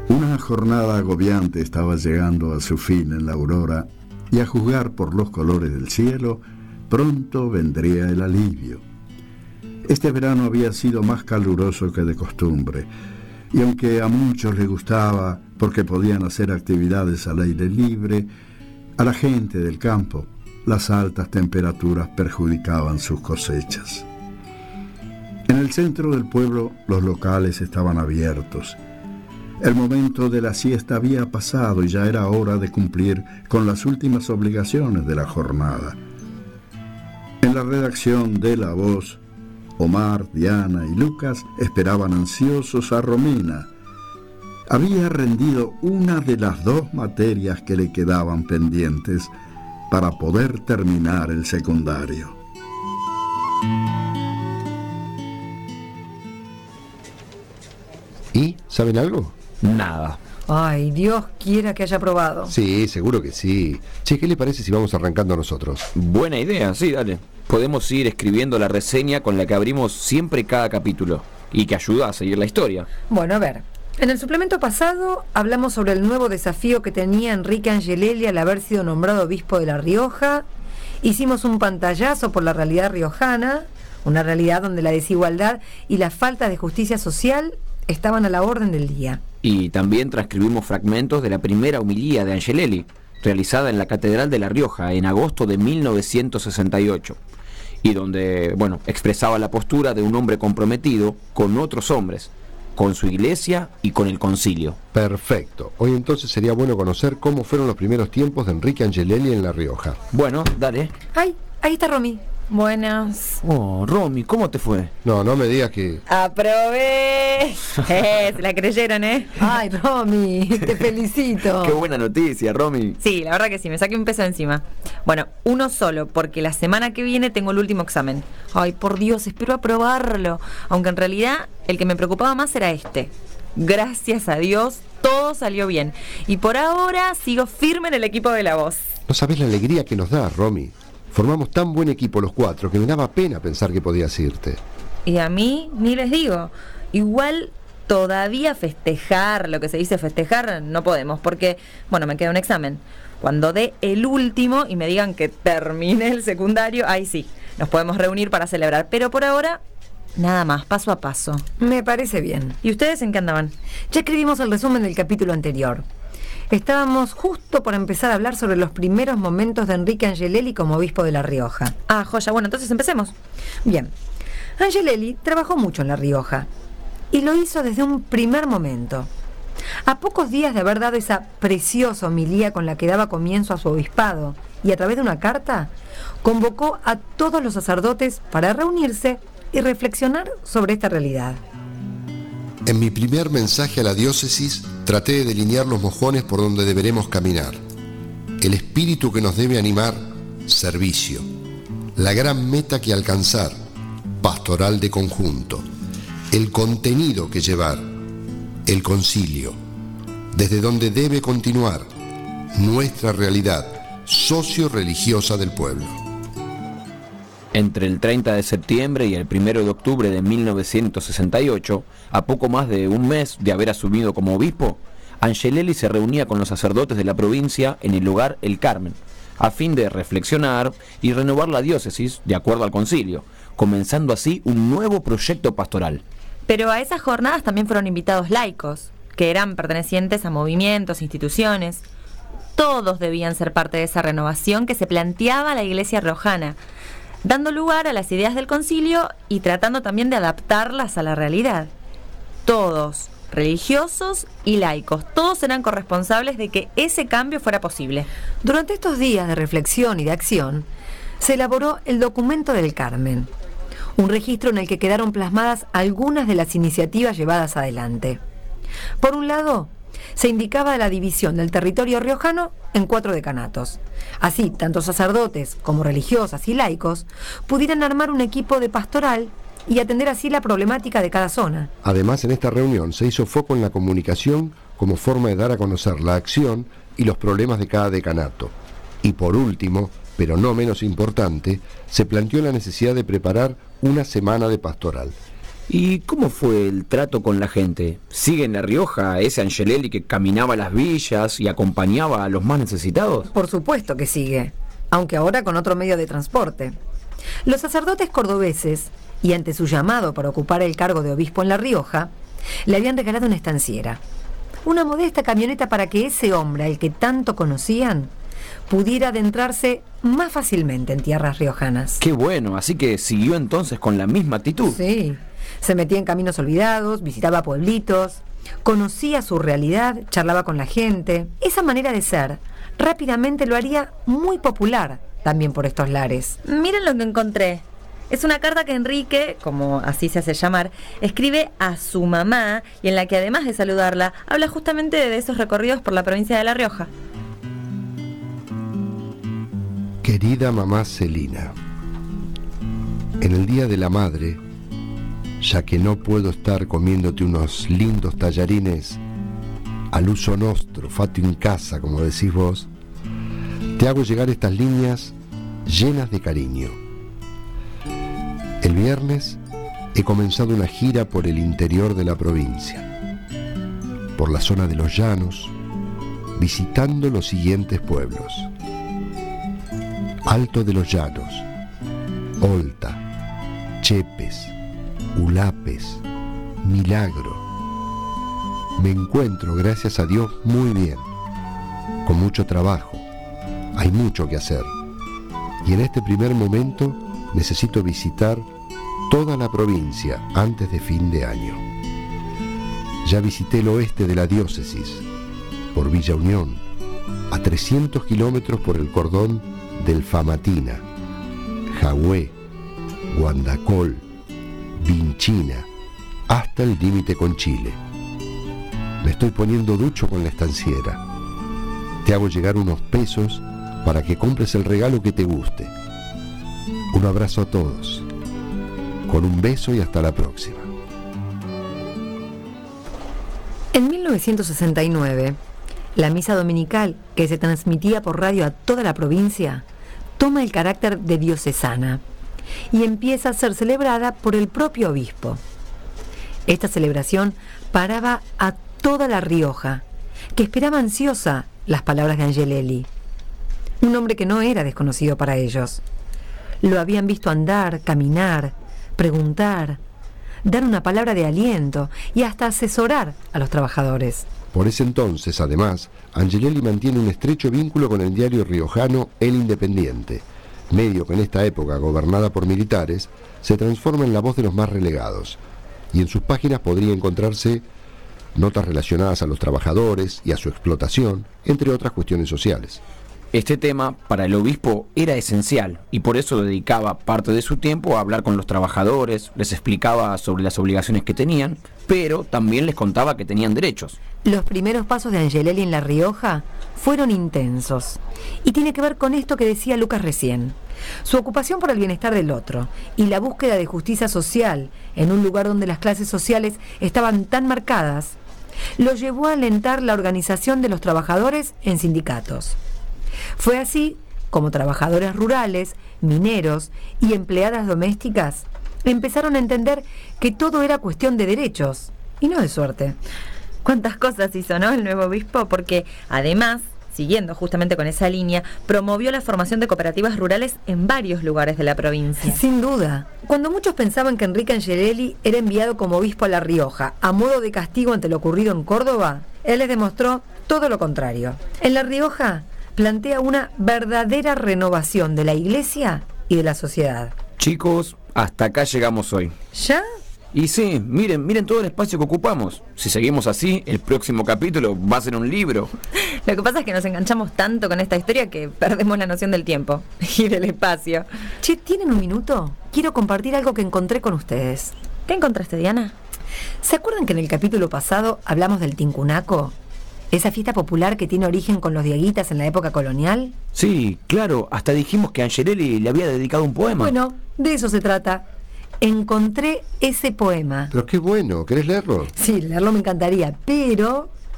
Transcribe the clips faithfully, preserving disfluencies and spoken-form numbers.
Una jornada agobiante estaba llegando a su fin en la aurora, y a juzgar por los colores del cielo, pronto vendría el alivio. Este verano había sido más caluroso que de costumbre, y aunque a muchos les gustaba porque podían hacer actividades al aire libre, a la gente del campo las altas temperaturas perjudicaban sus cosechas. En el centro del pueblo los locales estaban abiertos. El momento de la siesta había pasado y ya era hora de cumplir con las últimas obligaciones de la jornada. En la redacción de La Voz, Omar, Diana y Lucas esperaban ansiosos a Romina. Había rendido una de las dos materias que le quedaban pendientes para poder terminar el secundario. ¿Y? ¿Saben algo? Nada. Ay, Dios quiera que haya probado. Sí, seguro que sí. Che, ¿qué le parece si vamos arrancando nosotros? Buena idea, sí, dale. Podemos ir escribiendo la reseña con la que abrimos siempre cada capítulo y que ayuda a seguir la historia. Bueno, a ver. En el suplemento pasado hablamos sobre el nuevo desafío que tenía Enrique Angelelli al haber sido nombrado obispo de La Rioja. Hicimos un pantallazo por la realidad riojana, una realidad donde la desigualdad y la falta de justicia social estaban a la orden del día. Y también transcribimos fragmentos de la primera homilía de Angelelli, realizada en la Catedral de La Rioja en agosto de mil novecientos sesenta y ocho, y donde, bueno, expresaba la postura de un hombre comprometido con otros hombres, con su iglesia y con el concilio. Perfecto. Hoy entonces sería bueno conocer cómo fueron los primeros tiempos de Enrique Angelelli en La Rioja. Bueno, dale. ¡Ay! Ahí está Romy. Buenas. Oh, Romy, ¿cómo te fue? No, no me digas que... ¡Aprobé! Eh, se la creyeron, ¿eh? Ay, Romy, te felicito. Qué buena noticia, Romy. Sí, la verdad que sí, me saqué un peso encima. Bueno, uno solo, porque la semana que viene tengo el último examen. Ay, por Dios, espero aprobarlo. Aunque en realidad el que me preocupaba más era este. Gracias a Dios, todo salió bien. Y por ahora sigo firme en el equipo de La Voz. No sabés la alegría que nos da, Romy. Formamos tan buen equipo los cuatro que me daba pena pensar que podías irte. Y a mí, ni les digo. Igual todavía festejar, lo que se dice festejar, no podemos, porque, bueno, me queda un examen. Cuando dé el último y me digan que termine el secundario, ahí sí, nos podemos reunir para celebrar. Pero por ahora, nada más, paso a paso. Me parece bien. ¿Y ustedes en qué andaban? Ya escribimos el resumen del capítulo anterior. Estábamos justo por empezar a hablar sobre los primeros momentos de Enrique Angelelli como obispo de La Rioja. Ah, joya, bueno, entonces empecemos. Bien, Angelelli trabajó mucho en La Rioja y lo hizo desde un primer momento. A pocos días de haber dado esa preciosa homilía con la que daba comienzo a su obispado y a través de una carta, convocó a todos los sacerdotes para reunirse y reflexionar sobre esta realidad. En mi primer mensaje a la diócesis traté de delinear los mojones por donde deberemos caminar. El espíritu que nos debe animar, servicio. La gran meta que alcanzar, pastoral de conjunto. El contenido que llevar, el concilio. Desde donde debe continuar, nuestra realidad socio-religiosa del pueblo. Entre el treinta de septiembre y el primero de octubre de mil novecientos sesenta y ocho, a poco más de un mes de haber asumido como obispo, Angelelli se reunía con los sacerdotes de la provincia en el lugar El Carmen, a fin de reflexionar y renovar la diócesis de acuerdo al concilio, comenzando así un nuevo proyecto pastoral. Pero a esas jornadas también fueron invitados laicos, que eran pertenecientes a movimientos, instituciones. Todos debían ser parte de esa renovación que se planteaba la iglesia riojana, dando lugar a las ideas del concilio y tratando también de adaptarlas a la realidad. Todos, religiosos y laicos, todos eran corresponsables de que ese cambio fuera posible. Durante estos días de reflexión y de acción, se elaboró el documento del Carmen, un registro en el que quedaron plasmadas algunas de las iniciativas llevadas adelante. Por un lado, se indicaba la división del territorio riojano en cuatro decanatos. Así, tanto sacerdotes como religiosas y laicos pudieran armar un equipo de pastoral y atender así la problemática de cada zona. Además, en esta reunión se hizo foco en la comunicación como forma de dar a conocer la acción y los problemas de cada decanato. Y por último, pero no menos importante, se planteó la necesidad de preparar una semana de pastoral. ¿Y cómo fue el trato con la gente? ¿Sigue en La Rioja ese Angelelli que caminaba a las villas y acompañaba a los más necesitados? Por supuesto que sigue, aunque ahora con otro medio de transporte. Los sacerdotes cordobeses, y ante su llamado para ocupar el cargo de obispo en La Rioja, le habían regalado una estanciera, una modesta camioneta para que ese hombre, al que tanto conocían, pudiera adentrarse más fácilmente en tierras riojanas. ¡Qué bueno! Así que siguió entonces con la misma actitud. Sí, se metía en caminos olvidados, visitaba pueblitos, conocía su realidad, charlaba con la gente. Esa manera de ser rápidamente lo haría muy popular también por estos lares. Miren lo que encontré. Es una carta que Enrique, como así se hace llamar, escribe a su mamá y en la que además de saludarla, habla justamente de esos recorridos por la provincia de La Rioja. Querida mamá Celina, en el Día de la Madre, ya que no puedo estar comiéndote unos lindos tallarines al uso nostro, fatto in casa, como decís vos, te hago llegar estas líneas llenas de cariño. El viernes he comenzado una gira por el interior de la provincia, por la zona de los llanos, visitando los siguientes pueblos: Alto de los Llanos, Olta, Chepes, Ulapes, Milagro. Me encuentro, gracias a Dios, muy bien, con mucho trabajo. Hay mucho que hacer y en este primer momento necesito visitar toda la provincia antes de fin de año. Ya visité el oeste de la diócesis, por Villa Unión, a trescientos kilómetros por el cordón del Famatina, Jagüé, Guandacol, Vinchina, hasta el límite con Chile. Me estoy poniendo ducho con la estanciera. Te hago llegar unos pesos para que compres el regalo que te guste. Un abrazo a todos, con un beso y hasta la próxima. En mil novecientos sesenta y nueve, la misa dominical, que se transmitía por radio a toda la provincia, toma el carácter de diocesana y empieza a ser celebrada por el propio obispo. Esta celebración paraba a toda La Rioja, que esperaba ansiosa las palabras de Angelelli, un hombre que no era desconocido para ellos. Lo habían visto andar, caminar, preguntar, dar una palabra de aliento y hasta asesorar a los trabajadores. Por ese entonces, además, Angelelli mantiene un estrecho vínculo con el diario riojano El Independiente, medio que en esta época, gobernada por militares, se transforma en la voz de los más relegados, y en sus páginas podría encontrarse notas relacionadas a los trabajadores y a su explotación, entre otras cuestiones sociales. Este tema para el obispo era esencial y por eso dedicaba parte de su tiempo a hablar con los trabajadores, les explicaba sobre las obligaciones que tenían, pero también les contaba que tenían derechos. Los primeros pasos de Angelelli en La Rioja fueron intensos y tiene que ver con esto que decía Lucas recién. Su ocupación por el bienestar del otro y la búsqueda de justicia social en un lugar donde las clases sociales estaban tan marcadas, lo llevó a alentar la organización de los trabajadores en sindicatos. Fue así como trabajadores rurales, mineros y empleadas domésticas empezaron a entender que todo era cuestión de derechos y no de suerte. Cuántas cosas hizo, ¿no?, el nuevo obispo, porque además, siguiendo justamente con esa línea, promovió la formación de cooperativas rurales en varios lugares de la provincia. Sin duda. Cuando muchos pensaban que Enrique Angelelli era enviado como obispo a La Rioja a modo de castigo ante lo ocurrido en Córdoba, él les demostró todo lo contrario. En La Rioja plantea una verdadera renovación de la iglesia y de la sociedad. Chicos, hasta acá llegamos hoy. ¿Ya? Y sí, miren, miren todo el espacio que ocupamos. Si seguimos así, el próximo capítulo va a ser un libro. Lo que pasa es que nos enganchamos tanto con esta historia que perdemos la noción del tiempo y del espacio. Che, ¿tienen un minuto? Quiero compartir algo que encontré con ustedes. ¿Qué encontraste, Diana? ¿Se acuerdan que en el capítulo pasado hablamos del tincunaco? ¿Esa fiesta popular que tiene origen con los dieguitas en la época colonial? Sí, claro, hasta dijimos que Angelelli le había dedicado un poema. Bueno, de eso se trata. Encontré ese poema. Pero qué bueno, ¿querés leerlo? Sí, leerlo me encantaría, pero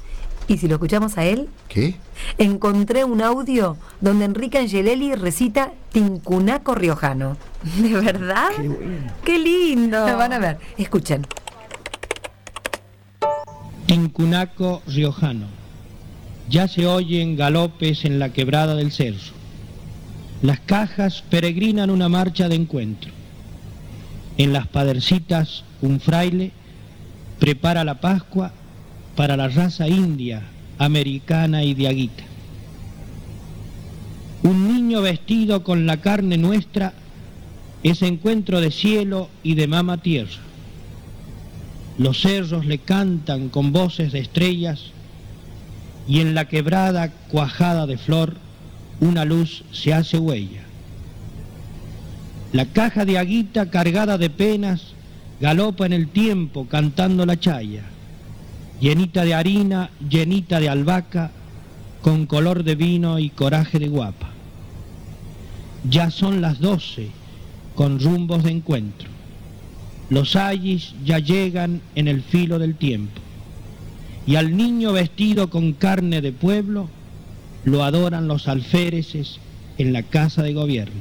¿Y si lo escuchamos a él? ¿Qué? Encontré un audio donde Enrique Angelelli recita Tincunaco riojano. ¿De verdad? Qué bueno. ¡Qué lindo! Van a ver, escuchen. Tincunaco riojano. Ya se oyen galopes en la quebrada del Cerro. Las cajas peregrinan una marcha de encuentro. En las padercitas un fraile prepara la Pascua para la raza india, americana y diaguita. Un niño vestido con la carne nuestra es encuentro de cielo y de mama tierra. Los cerros le cantan con voces de estrellas y en la quebrada cuajada de flor una luz se hace huella. La caja de aguita cargada de penas galopa en el tiempo cantando la chaya, llenita de harina, llenita de albahaca, con color de vino y coraje de guapa. Ya son las doce, con rumbos de encuentro. Los ayis ya llegan en el filo del tiempo, y al niño vestido con carne de pueblo lo adoran los alféreces en la casa de gobierno.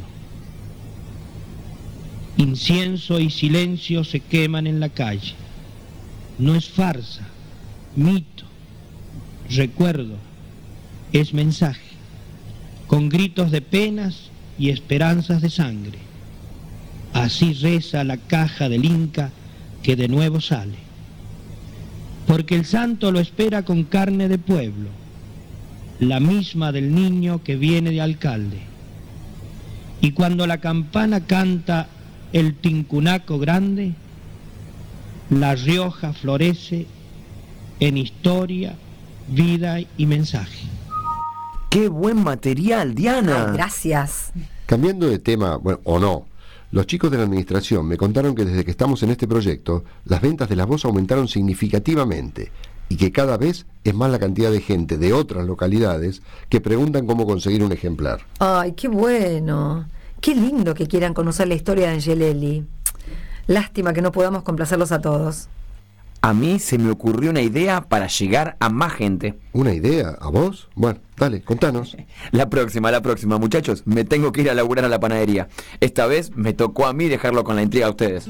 Incienso y silencio se queman en la calle. No es farsa, mito, recuerdo, es mensaje, con gritos de penas y esperanzas de sangre. Así reza la caja del Inca que de nuevo sale. Porque el santo lo espera con carne de pueblo, la misma del niño que viene de alcalde. Y cuando la campana canta el tincunaco grande, La Rioja florece en historia, vida y mensaje. ¡Qué buen material, Diana! Ay, gracias. Cambiando de tema, bueno, o no, los chicos de la administración me contaron que desde que estamos en este proyecto, las ventas de la voz aumentaron significativamente y que cada vez es más la cantidad de gente de otras localidades que preguntan cómo conseguir un ejemplar. Ay, qué bueno. Qué lindo que quieran conocer la historia de Angelelli. Lástima que no podamos complacerlos a todos. A mí se me ocurrió una idea para llegar a más gente. ¿Una idea? ¿A vos? Bueno, dale, contanos. La próxima, la próxima, muchachos. Me tengo que ir a laburar a la panadería. Esta vez me tocó a mí dejarlo con la intriga a ustedes.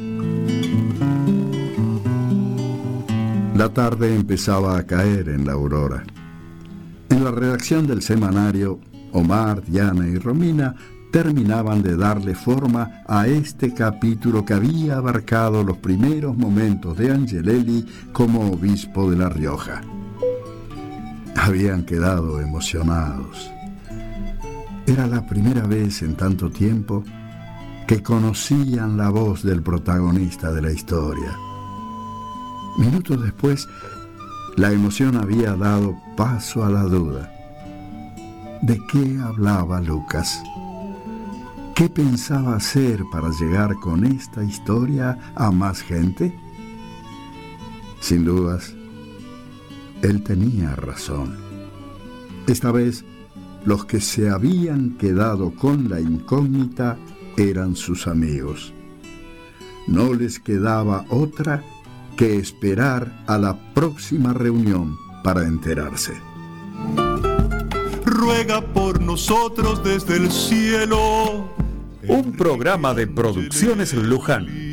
La tarde empezaba a caer en la aurora. En la redacción del semanario, Omar, Diana y Romina terminaban de darle forma a este capítulo que había abarcado los primeros momentos de Angelelli como obispo de La Rioja. Habían quedado emocionados. Era la primera vez en tanto tiempo que conocían la voz del protagonista de la historia. Minutos después, la emoción había dado paso a la duda. ¿De qué hablaba Lucas? ¿Qué pensaba hacer para llegar con esta historia a más gente? Sin dudas, él tenía razón. Esta vez, los que se habían quedado con la incógnita eran sus amigos. No les quedaba otra que esperar a la próxima reunión para enterarse. Ruega por nosotros desde el cielo. Un programa de Producciones Luján.